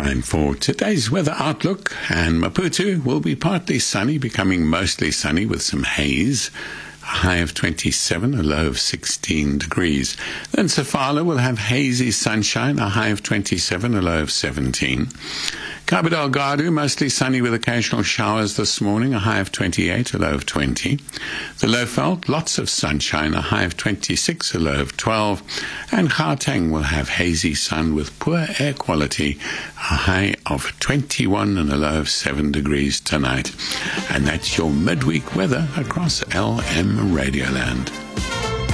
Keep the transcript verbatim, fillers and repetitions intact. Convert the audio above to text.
And for today's weather outlook, and Maputo will be partly sunny, becoming mostly sunny with some haze. A high of twenty-seven, a low of sixteen degrees. Then Sofala will have hazy sunshine, a high of twenty-seven, a low of seventeen. Cabo Delgado, mostly sunny with occasional showers this morning, a high of twenty-eight, a low of twenty. The Lowveld, lots of sunshine, a high of twenty-six, a low of twelve. And Gauteng will have hazy sun with poor air quality, a high of twenty-one and a low of seven degrees tonight. And that's your midweek weather across L M Radioland.